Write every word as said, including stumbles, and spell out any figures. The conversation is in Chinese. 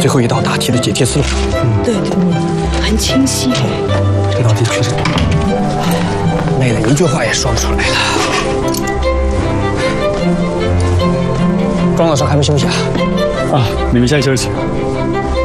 最后一道答题的解题思路。 嗯，对对，很清晰。 这道题确实累得一句话也说不出来了。庄老师还没休息啊？ 啊，你们先休息。